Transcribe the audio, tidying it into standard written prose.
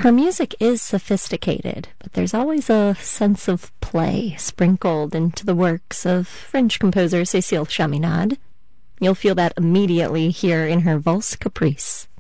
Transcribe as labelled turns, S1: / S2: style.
S1: Her music is sophisticated, but there's always a sense of play sprinkled into the works of French composer Cécile Chaminade. You'll feel that immediately here in her Valse Caprice.